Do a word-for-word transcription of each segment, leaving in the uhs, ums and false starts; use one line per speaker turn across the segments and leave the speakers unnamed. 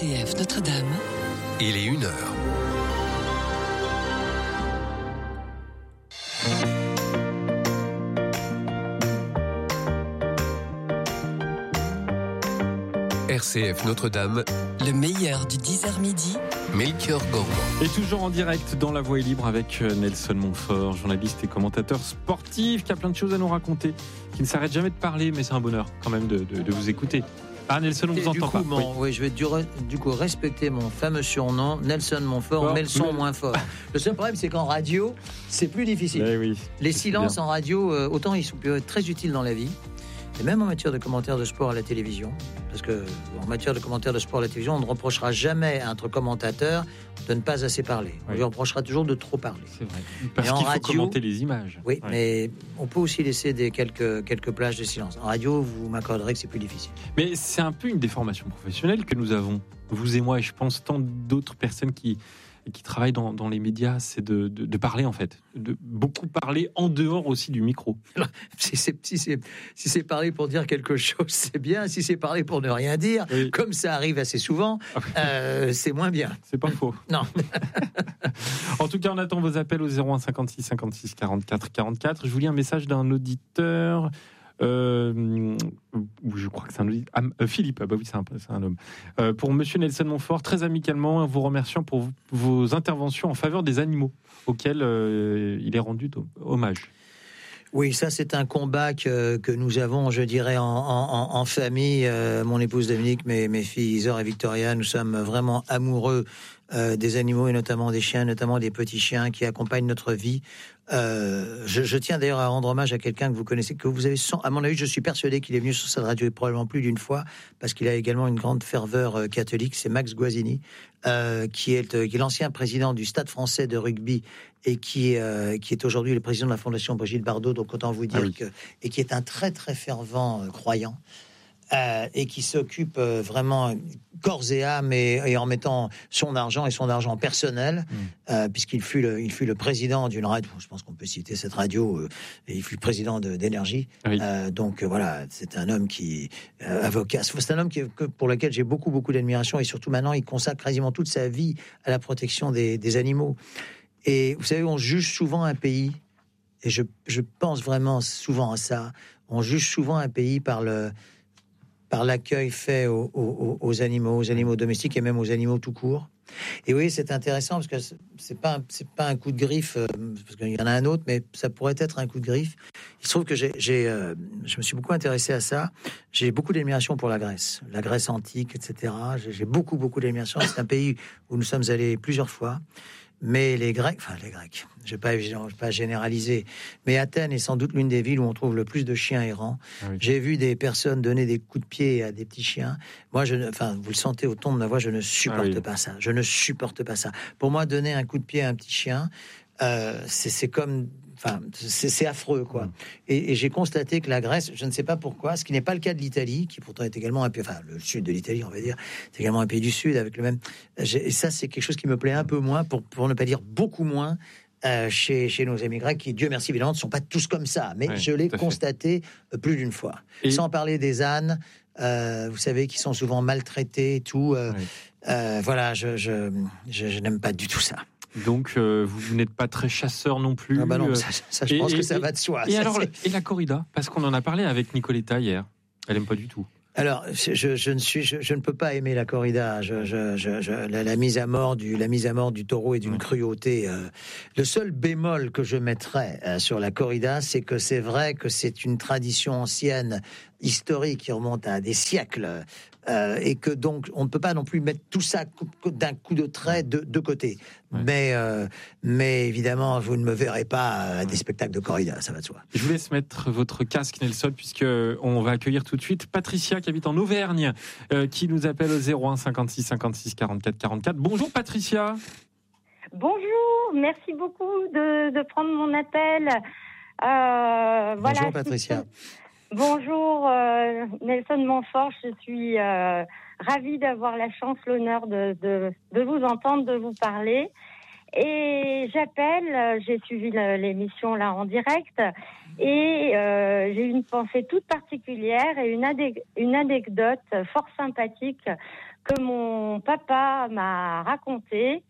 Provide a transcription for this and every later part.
C F Notre-Dame.
Il est une heure. R C F Notre-Dame,
le meilleur du dix heures midi.
Melchior Gormand.
Et toujours en direct dans La Voix est libre avec Nelson Montfort, journaliste et commentateur sportif qui a plein de choses à nous raconter, qui ne s'arrête jamais de parler, mais c'est un bonheur quand même de, de, de vous écouter. Ah, Nelson, on vous entend
coup,
pas.
Mon,
oui.
oui, je vais du, du coup respecter mon fameux surnom, Nelson Montfort,
Bon,
mais le son
mais...
moins fort. Le seul problème, c'est qu'en radio, c'est plus difficile.
Eh oui,
Les silences en radio, euh, autant ils sont très utiles dans la vie, et même en matière de commentaires de sport à la télévision, parce que en matière de commentaires de sport à la télévision, on ne reprochera jamais à un commentateur de ne pas assez parler. On
oui.
lui reprochera toujours de trop parler.
C'est vrai. Parce
mais
qu'il faut
radio,
commenter les images.
Oui,
ouais.
mais on peut aussi laisser des quelques, quelques plages de silence. En radio, vous m'accorderez que c'est plus difficile.
Mais c'est un peu une déformation professionnelle que nous avons, vous et moi, et je pense tant d'autres personnes qui... qui travaillent dans, dans les médias, c'est de, de, de parler en fait, de beaucoup parler en dehors aussi du micro.
Alors, si c'est, si c'est, si c'est parler pour dire quelque chose, c'est bien. Si c'est parler pour ne rien dire, oui. comme ça arrive assez souvent, euh, c'est moins bien.
C'est pas faux.
Non.
En tout cas, on attend vos appels au zéro un cinquante-six cinquante-six quarante-quatre quarante-quatre. Je vous lis un message d'un auditeur... Euh, je crois que c'est un auditeur. Ah, euh, Philippe, ah bah oui, c'est un, c'est un homme. Euh, pour Monsieur Nelson Montfort, très amicalement, vous remerciant pour v- vos interventions en faveur des animaux, auxquels euh, il est rendu hommage.
Oui, ça c'est un combat que, que nous avons, je dirais, en, en, en famille. Euh, mon épouse Dominique, mes, mes filles Isor et Victoria, nous sommes vraiment amoureux euh, des animaux et notamment des chiens, notamment des petits chiens qui accompagnent notre vie. Euh, je, je tiens d'ailleurs à rendre hommage à quelqu'un que vous connaissez, que vous avez sans, à mon avis, je suis persuadé qu'il est venu sur cette radio probablement plus d'une fois, parce qu'il a également une grande ferveur euh, catholique. C'est Max Guazzini, euh, qui est, euh, qui est l'ancien président du Stade Français de rugby et qui, euh, qui est aujourd'hui le président de la Fondation Brigitte Bardot. Donc autant vous dire ah oui. que et qui est un très très fervent euh, croyant. Euh, et qui s'occupe euh, vraiment corps et âme et, et en mettant son argent et son argent personnel, mmh. euh, puisqu'il fut le, il fut le président d'une radio. Je pense qu'on peut citer cette radio. Euh, et il fut le président de, d'Énergie. Oui. Euh, donc euh, voilà, c'est un homme qui euh, avocat. C'est un homme qui, que, pour lequel j'ai beaucoup beaucoup d'admiration et surtout maintenant il consacre quasiment toute sa vie à la protection des, des animaux. Et vous savez, on juge souvent un pays. Et je, je pense vraiment souvent à ça. On juge souvent un pays par le par l'accueil fait aux, aux, aux animaux, aux animaux domestiques et même aux animaux tout court. Et oui, c'est intéressant parce que c'est pas un, c'est pas un coup de griffe, euh, parce qu'il y en a un autre, mais ça pourrait être un coup de griffe. Il se trouve que j'ai, j'ai euh, je me suis beaucoup intéressé à ça. J'ai beaucoup d'admiration pour la Grèce, la Grèce antique, et cetera. J'ai, j'ai beaucoup, beaucoup d'admiration. C'est un pays où nous sommes allés plusieurs fois. Mais les Grecs, enfin les Grecs, je ne vais pas, je vais pas généraliser, mais Athènes est sans doute l'une des villes où on trouve le plus de chiens errants. Ah oui. J'ai vu des personnes donner des coups de pied à des petits chiens. Moi, je, enfin, vous le sentez au ton de ma voix, je ne supporte ah oui. pas ça. Je ne supporte pas ça. Pour moi, donner un coup de pied à un petit chien, euh, c'est, c'est comme... Enfin, c'est, c'est affreux, quoi. Mmh. Et, et j'ai constaté que la Grèce, je ne sais pas pourquoi, ce qui n'est pas le cas de l'Italie, qui pourtant est également un pays, enfin, le sud de l'Italie, on va dire, c'est également un pays du sud avec le même. J'ai, et ça, c'est quelque chose qui me plaît un peu moins, pour, pour ne pas dire beaucoup moins, euh, chez, chez nos amis grecs, qui, Dieu merci, évidemment, ne sont pas tous comme ça. Mais ouais, je l'ai constaté fait. plus d'une fois. Et... Sans parler des ânes, euh, vous savez, qui sont souvent maltraités et tout. Euh, ouais. euh, voilà, je, je, je, je n'aime pas du tout ça.
Donc, euh, vous n'êtes pas très chasseur non plus.
Ah bah non, ça, ça je et, pense et, que ça et, va de soi.
Et
ça,
alors,
c'est...
et la corrida, parce qu'on en a parlé avec Nicoletta hier. Elle aime pas du tout.
Alors, je, je ne suis, je, je ne peux pas aimer la corrida. Je, je, je, je, la, la mise à mort du, la mise à mort du taureau est d'une mmh. cruauté. Euh, le seul bémol que je mettrais euh, sur la corrida, c'est que c'est vrai que c'est une tradition ancienne, historique, qui remonte à des siècles. Euh, et que donc on ne peut pas non plus mettre tout ça d'un coup de trait de, de côté. Ouais. Mais, euh, mais évidemment, vous ne me verrez pas à des spectacles de corrida, ça va de soi.
Je vous laisse mettre votre casque, Nelson, puisque on va accueillir tout de suite Patricia qui habite en Auvergne, euh, qui nous appelle au zéro un cinquante-six cinquante-six quarante-quatre quarante-quatre. Bonjour Patricia.
Bonjour, merci beaucoup de, de prendre mon appel. Euh,
Bonjour
voilà,
Patricia.
Bonjour euh, Nelson Montfort, je suis euh, ravie d'avoir la chance, l'honneur de, de, de vous entendre, de vous parler. Et j'appelle, j'ai suivi l'émission là en direct, Et euh, j'ai une pensée toute particulière et une, adé- une anecdote fort sympathique que mon papa m'a racontée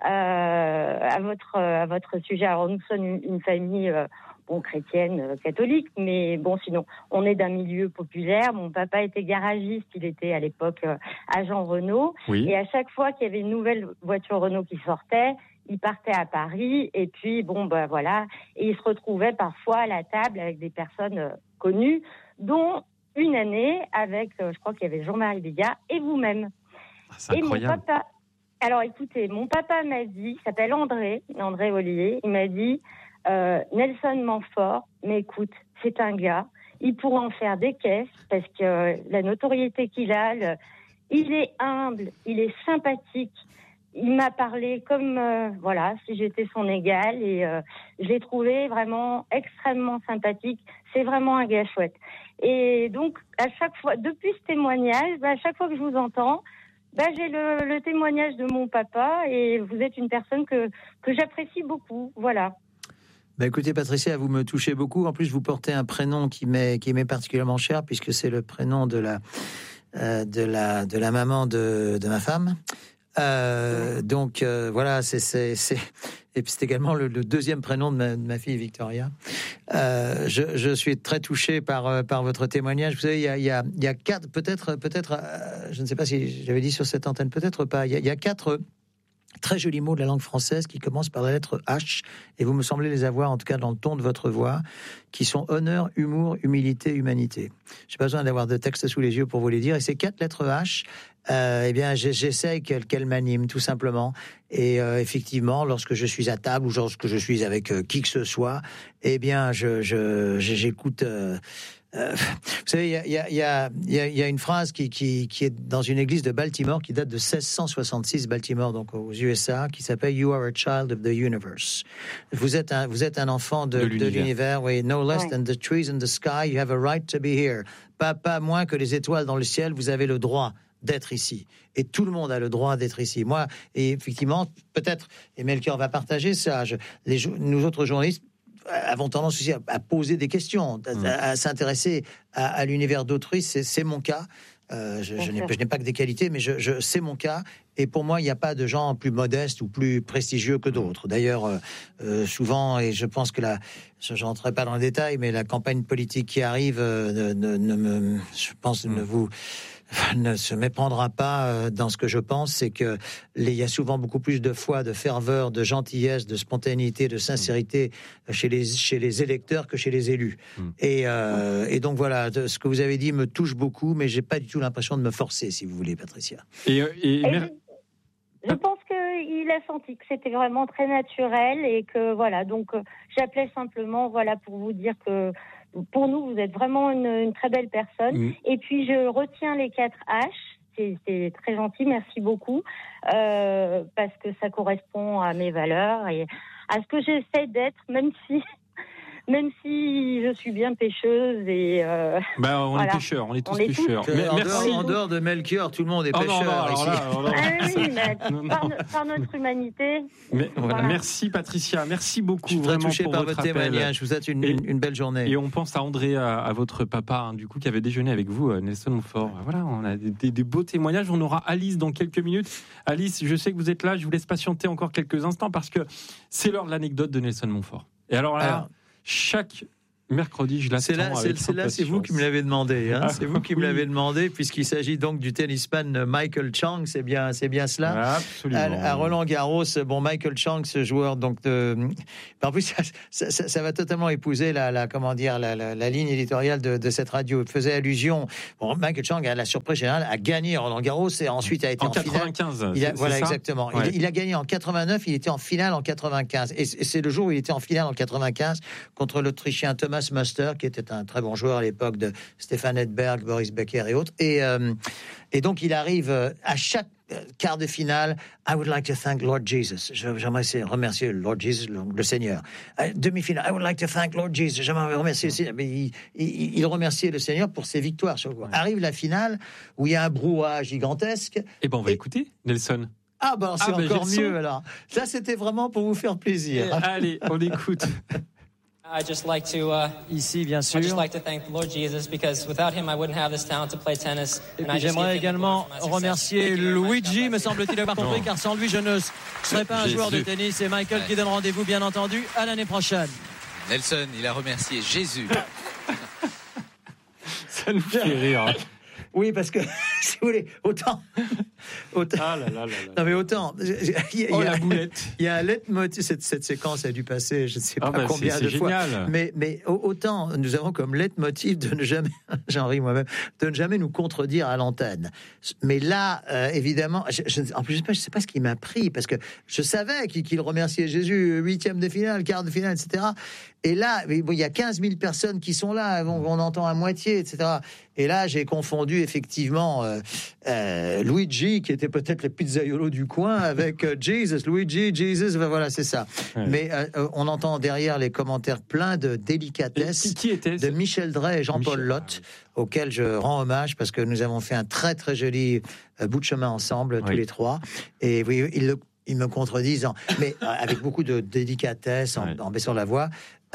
euh, à votre à votre sujet. Alors nous sommes une, une famille euh, bon chrétienne, euh, catholique, mais bon sinon on est d'un milieu populaire. Mon papa était garagiste, il était à l'époque euh, agent Renault,
Oui.
et à chaque fois qu'il y avait une nouvelle voiture Renault qui sortait, il partait à Paris, et puis bon ben voilà, et il se retrouvait parfois à la table avec des personnes euh, connues, dont une année avec, euh, je crois qu'il y avait Jean-Marie Bigard et vous-même.
Ah, c'est
Et mon
incroyable.
papa, alors écoutez, mon papa m'a dit, il s'appelle André, André Ollier, il m'a dit, euh, Nelson Montfort, mais écoute, c'est un gars, il pourra en faire des caisses, parce que euh, la notoriété qu'il a, le, il est humble, il est sympathique, il m'a parlé comme, euh, voilà, si j'étais son égal, et euh, je l'ai trouvé vraiment extrêmement sympathique, c'est vraiment un gars chouette. Et donc, à chaque fois, depuis ce témoignage, bah, à chaque fois que je vous entends, bah, j'ai le, le témoignage de mon papa, et vous êtes une personne que, que j'apprécie beaucoup, voilà.
Bah écoutez Patricia, vous me touchez beaucoup. En plus, vous portez un prénom qui m'est qui m'est particulièrement cher puisque c'est le prénom de la euh, de la de la maman de de ma femme. Euh, donc euh, voilà, c'est c'est c'est et puis c'est également le, le deuxième prénom de ma, de ma fille Victoria. Euh, je, je suis très touché par par votre témoignage. Vous savez, il y a il y a il y a quatre peut-être peut-être euh, je ne sais pas si j'avais dit sur cette antenne, peut-être pas. Il y a, il y a quatre très jolis mots de la langue française qui commencent par la lettre H, et vous me semblez les avoir, en tout cas dans le ton de votre voix, qui sont honneur, humour, humilité, humanité. J'ai pas besoin d'avoir de texte sous les yeux pour vous les dire, et ces quatre lettres H, euh, eh bien, j'essaie qu'elles, qu'elles m'animent, tout simplement. Et euh, effectivement, lorsque je suis à table ou lorsque je suis avec euh, qui que ce soit, eh bien, je, je, j'écoute... Euh, Euh, vous savez, il y a, y, a, y, a, y, a, y a une phrase qui, qui, qui est dans une église de Baltimore qui date de seize cent soixante-six, Baltimore, donc aux U S A, qui s'appelle You are a child of the universe. Vous êtes un, vous êtes un enfant de, de l'univers. De l'univers, oui. No less ouais. than the trees in the sky, you have a right to be here. Pas, pas moins que les étoiles dans le ciel, vous avez le droit d'être ici. Et tout le monde a le droit d'être ici. Moi, et effectivement, peut-être, et Melchior va partager ça, je, les, nous autres journalistes, avons tendance aussi à, à poser des questions, à, mmh. à, à s'intéresser à, à l'univers d'autrui. C'est, c'est mon cas. Euh, je, je, n'ai, je n'ai pas que des qualités, mais je, je, c'est mon cas. Et pour moi, il n'y a pas de gens plus modestes ou plus prestigieux que d'autres. D'ailleurs, euh, euh, souvent, et je pense que la, je n'entrerai pas dans le détail, mais la campagne politique qui arrive, euh, ne, ne me, je pense, mmh. ne vous... ne se méprendra pas dans ce que je pense, c'est que il y a souvent beaucoup plus de foi, de ferveur, de gentillesse, de spontanéité, de sincérité chez les chez les électeurs que chez les élus. Mm. Et, euh, et donc voilà, ce que vous avez dit me touche beaucoup, mais j'ai pas du tout l'impression de me forcer, si vous voulez, Patricia.
Et, et, et
mer- je, je pense qu'il a senti que c'était vraiment très naturel et que voilà, donc euh, j'appelais simplement voilà pour vous dire que pour nous, vous êtes vraiment une, une très belle personne. Mmh. Et puis, je retiens les quatre H. C'est, c'est très gentil, merci beaucoup. Euh, parce que ça correspond à mes valeurs et à ce que j'essaie d'être, même si... Même si je suis bien pêcheuse et... Euh,
bah, on voilà. est pêcheurs, on est tous on est pêcheurs.
Tous... Mais, en, merci. Dehors, en dehors de Melchior, tout le monde est
oh
pêcheur.
Non, non, alors là, alors là,
ah oui, mais non, par, non. par notre humanité.
Mais, voilà. Merci Patricia, merci beaucoup.
Je suis très touché
pour
par
votre
votre témoignage, je vous souhaite une,
et,
une belle journée.
Et on pense à André, à, à votre papa, hein, du coup, qui avait déjeuné avec vous, Nelson Montfort. Voilà, on a des, des, des beaux témoignages. On aura Alice dans quelques minutes. Alice, je sais que vous êtes là, je vous laisse patienter encore quelques instants parce que c'est l'heure de l'anecdote de Nelson Montfort. Et alors là, alors, chaque... mercredi, je l'attends.
C'est là, c'est, c'est là, c'est vous qui me l'avez demandé. Hein, c'est vous qui me l'avez demandé, puisqu'il s'agit donc du tennisman Michael Chang. C'est bien, c'est bien cela.
Absolument.
À, à Roland Garros, bon, Michael Chang, ce joueur donc de. En plus, ça, ça, ça, ça va totalement épouser la, la comment dire, la, la, la ligne éditoriale de, de cette radio. Il faisait allusion. Bon, Michael Chang, à la surprise générale, a gagné Roland Garros et ensuite a été en, en
quatre-vingt-quinze.
Finale. Il a,
c'est,
voilà,
c'est
exactement.
Ouais.
Il, il a gagné en quatre-vingt-neuf. Il était en finale en quatre-vingt-quinze. Et c'est le jour où il était en finale en quatre-vingt-quinze contre l'Autrichien Thomas Muster, qui était un très bon joueur à l'époque de Stefan Edberg, Boris Becker et autres. Et, euh, et donc, il arrive à chaque quart de finale. I would like to thank Lord Jesus. J'aimerais remercier Lord Jesus, le, le Seigneur. Demi-finale. I would like to thank Lord Jesus. J'aimerais remercier le Seigneur. Mais il, il, il remerciait le Seigneur pour ses victoires. Sur quoi. Arrive la finale où il y a un brouhaha gigantesque.
Eh ben, on va et... écouter Nelson.
Ah ben, c'est ah, encore
ben,
mieux alors. Ça, c'était vraiment pour vous faire plaisir.
Eh, allez, on écoute.
I just like to, uh,
Ici, bien sûr.
I just like to thank the Lord Jesus because without him I wouldn't have this talent to play tennis.
Et
And
puis
I just
j'aimerais
give him
également
the glory for my
remercier
success. Thank you very much.
Luigi,
God
me
bless you.
semble-t-il avoir compris, car sans lui, je ne serais pas un
Jésus.
joueur de tennis. C'est Michael qui donne rendez-vous, bien entendu, à l'année prochaine.
Nelson, il a remercié Jésus.
Ça nous fait rire.
Oui, parce que, si vous voulez, autant... autant
Ah là là là là.
non, mais autant... Il y a,
Oh
il y a-
la boulette.
il y a un leitmotiv, cette, cette séquence a dû passer, je ne sais
Ah
pas
bah,
combien
c'est-
de
c'est
fois.
génial.
Mais, mais au- autant nous avons comme leitmotiv de ne jamais, j'en ris moi-même, de ne jamais nous contredire à l'antenne. Mais là, euh, évidemment, je, je- en plus, je ne sais, pas- je sais pas ce qui m'a pris, parce que je savais qu'il, qu'il remerciait Jésus, huitième de finale, quart de finale, et cetera. Et là, mais bon, il y a quinze mille personnes qui sont là, on, on entend à moitié, et cetera. Et là, j'ai confondu effectivement euh, euh, Luigi, qui était peut-être le pizzaiolo du coin, avec euh, Jesus, Luigi, Jesus, ben voilà, c'est ça.
Ouais.
Mais euh, on entend derrière les commentaires pleins de
Et
délicatesse
qui, qui était
de Michel Drey et Jean-Paul
Michel,
Lotte, auxquels je rends hommage parce que nous avons fait un très très joli euh, bout de chemin ensemble, tous
Oui.
les trois. Et oui, ils, le- ils me contredisent, en- mais euh, avec beaucoup de délicatesse, en,
Ouais.
en baissant la voix.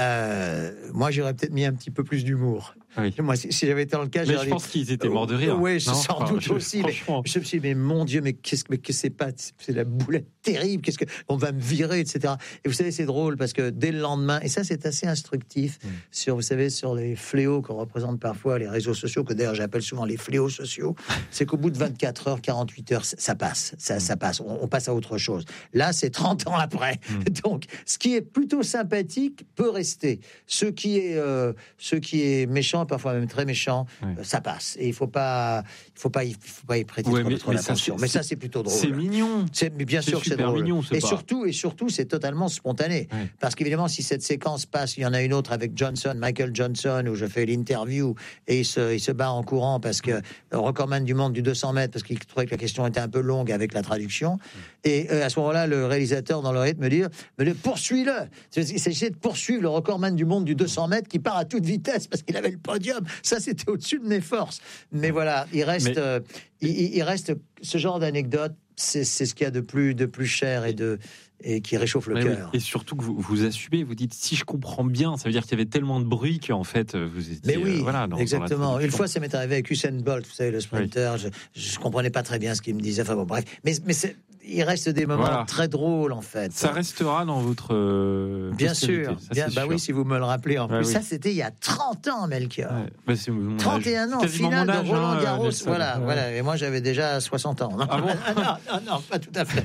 Euh, moi, j'aurais peut-être mis un petit peu plus d'humour.
Oui.
Moi, si, si j'avais été dans le cas,
Mais
j'aurais
je
dit-
pense qu'ils étaient morts de rire.
Oui,
Non
sans
Enfin,
doute
je-
aussi. Mais
Franchement.
je me suis dit, mais mon Dieu, mais qu'est-ce que, que c'est pas, c'est la boulette terrible. Qu'est-ce que on va me virer, et cetera. Et vous savez, c'est drôle parce que dès le lendemain, et ça, c'est assez instructif
Mm.
sur, vous savez, sur les fléaux qu'on représente parfois les réseaux sociaux, que d'ailleurs j'appelle souvent les fléaux sociaux. C'est qu'au bout de vingt-quatre heures, quarante-huit heures, ça, ça passe, ça, ça passe. On, on passe à autre chose. Là, c'est trente ans après. Donc, ce qui est plutôt sympathique peut rester. Ce qui est, euh, ce qui est méchant, parfois même très méchant,
Ouais.
euh, ça passe. Et il faut pas, il faut pas, y- faut pas y prêter
Ouais,
trop,
mais-
trop
mais ça,
d'attention.
c'est-
Mais ça, c'est plutôt drôle.
C'est mignon.
C'est, mais bien
C'est
sûr que c'est
super
drôle.
mignon, c'est
et
pas-
surtout, et surtout, c'est totalement spontané.
Ouais.
Parce qu'évidemment, si cette séquence passe, il y en a une autre avec Johnson, Michael Johnson, où je fais l'interview et il se, il se bat en courant parce que le recordman du monde du deux cents mètres, parce qu'il trouvait que la question était un peu longue avec la traduction. Et euh, à ce moment-là, le réalisateur dans le rythme me dit, me dit poursuis-le. Il s'agissait de poursuivre le recordman du monde du deux cents mètres qui part à toute vitesse parce qu'il avait le podium. Ça, c'était au-dessus de mes forces. Mais voilà, il reste,
Mais-
euh, il, il- il reste ce genre d'anecdote. C'est, c'est ce qu'il y a de plus, de plus cher et de et qui réchauffe le
Ouais, oui.
cœur.
Et surtout que vous, vous assumez, vous dites si je comprends bien, ça veut dire qu'il y avait tellement de bruit qu'en fait vous étiez.
Mais oui,
euh, voilà, dans- dans la
exactement.
traduction.
Une fois, ça m'est arrivé avec Usain Bolt, vous savez, le sprinter. Je, je comprenais pas très bien ce qu'il me disait. Enfin bon, bref. Mais, mais c'est, il reste des moments
Voilà.
très drôles, en fait.
Ça restera dans votre. euh,
Bien
postérité,
sûr.
ça,
Bien,
c'est
bah
sûr.
oui, si vous me le rappelez en
Ouais,
plus.
oui.
Ça, c'était il y a trente ans, Melchior.
Ouais. Bah, c'est mon âge.
trente et un ans,
Quasiment
finale
mon âge,
de Roland
hein,
Garros.
Nelson.
Voilà,
Ouais.
voilà. Et moi, j'avais déjà soixante ans. Non,
Ah bon
non, non, non, pas tout à fait.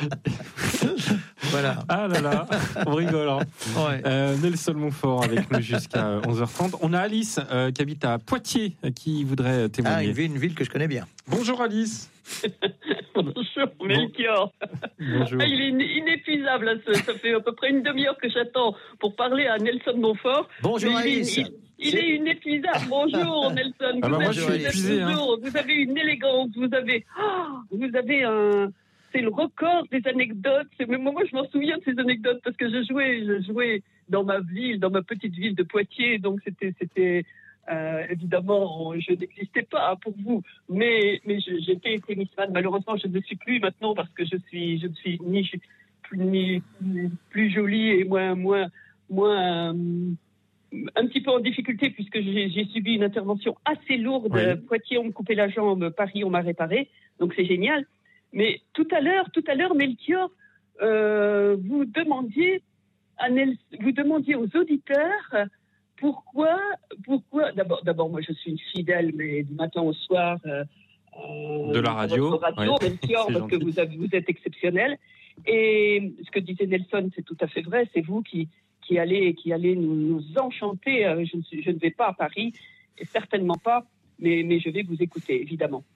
Voilà.
Ah là là, on rigole. Hein.
Ouais.
Euh, Nelson Montfort avec nous jusqu'à onze heures trente. On a Alice euh, qui habite à Poitiers euh, qui voudrait
Ah,
témoigner.
une ville, une ville que je connais bien.
Bonjour Alice.
Bonjour, Melchior.
Bonjour.
Ah, il est in- inépuisable. hein, Ça, ça fait à peu près une demi-heure que j'attends pour parler à Nelson Montfort.
Bonjour
Mais il est-
Alice.
Il, il est inépuisable. Bonjour Nelson.
Ah bah,
vous,
moi,
êtes-
je
suis
vous êtes
épuisé, hein.
toujours- vous avez une élégance. Vous avez, ah, vous avez un. C'est le record des anecdotes. C'est- mais moi, je m'en souviens de ces anecdotes parce que je jouais, je jouais dans ma ville, dans ma petite ville de Poitiers. Donc c'était, c'était euh, évidemment, je n'existais pas pour vous, mais mais je- j'étais tennisman. Malheureusement, je ne le suis plus maintenant parce que je suis, je ne suis ni plus, ni plus jolie et moins moins moins. euh, un petit peu en difficulté puisque j'ai, j'ai subi une intervention assez lourde.
Oui.
Poitiers, on me coupait la jambe. Paris, on m'a réparé. Donc c'est génial. Mais tout à l'heure, tout à l'heure, Melchior, euh, vous demandiez, à Nel- vous demandiez aux auditeurs pourquoi, pourquoi. D'abord, d'abord, moi, je suis une fidèle, mais du matin au soir. Euh,
De la
euh,
radio,
votre radio,
oui.
Melchior,
C'est
parce que
gentil.
vous, avez, vous êtes exceptionnel. Et ce que disait Nelson, c'est tout à fait vrai. C'est vous qui qui allez qui allez nous, nous enchanter. Euh, Je ne suis, je ne vais pas à Paris, et certainement pas. Mais, mais je vais vous écouter, évidemment.